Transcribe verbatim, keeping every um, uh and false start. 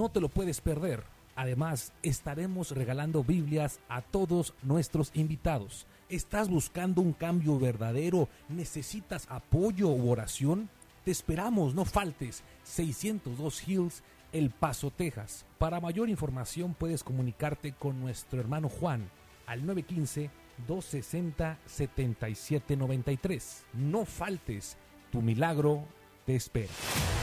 no te lo puedes perder. Además, estaremos regalando Biblias a todos nuestros invitados. ¿Estás buscando un cambio verdadero? ¿Necesitas apoyo u oración? Te esperamos, no faltes. seiscientos dos Hills, El Paso, Texas. Para mayor información puedes comunicarte con nuestro hermano Juan al nueve uno cinco, dos seis cero, siete siete nueve tres. No faltes, tu milagro te espera.